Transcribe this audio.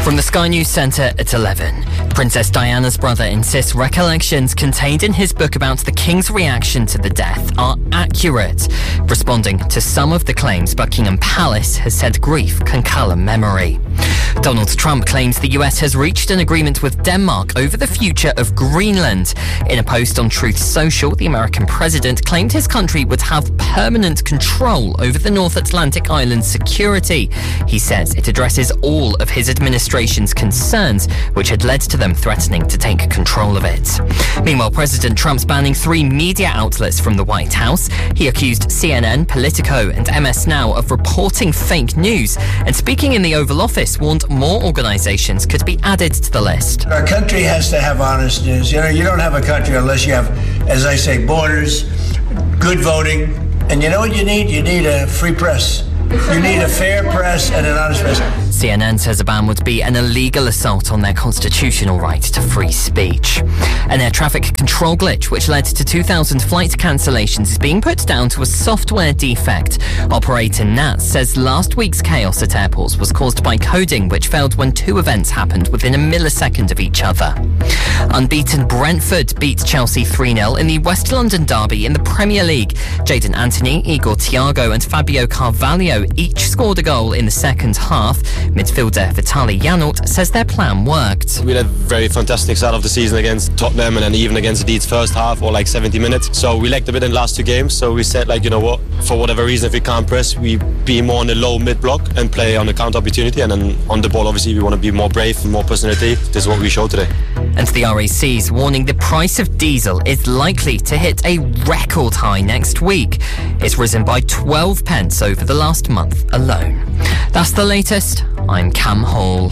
From the Sky News Centre at 11. Princess Diana's brother insists recollections contained in his book about the King's reaction to the death are accurate. Responding to some of the claims, Buckingham Palace has said grief can colour memory. Donald Trump claims the US has reached an agreement with Denmark over the future of Greenland. In a post on Truth Social, the American president claimed his country would have permanent control over the North Atlantic island's security. He says it addresses all of his administration's concerns, which had led to them threatening to take control of it. Meanwhile, President Trump's banning 3 media outlets from the White House. He accused CNN, Politico and MS Now of reporting fake news, and speaking in the Oval Office, warned more organisations could be added to the list. Our country has to have honest news. You don't have a country unless you have, as I say, borders, good voting, and you know what you need? You need a free press. You need a fair press and an honest press. CNN says a ban would be an illegal assault on their constitutional right to free speech. An air traffic control glitch which led to 2,000 flight cancellations is being put down to a software defect. Operator NATS says last week's chaos at airports was caused by coding which failed when 2 events happened within a millisecond of each other. Unbeaten Brentford beat Chelsea 3-0 in the West London derby in the Premier League. Jadon Anthony, Igor Thiago and Fabio Carvalho each scored a goal in the second half. Midfielder Vitaly Janot says their plan worked. We had a very fantastic start of the season against Tottenham and then even against Leeds first half or like 70 minutes. So we lacked a bit in the last 2 games. So we said, like, you know what, for whatever reason, if we can't press, we be more on the low mid block and play on the counter opportunity. And then on the ball, obviously, we want to be more brave, more personality. This is what we showed today. And the RAC's warning the price of diesel is likely to hit a record high next week. It's risen by 12 pence over the last month alone. That's the latest. I'm Cam Hall.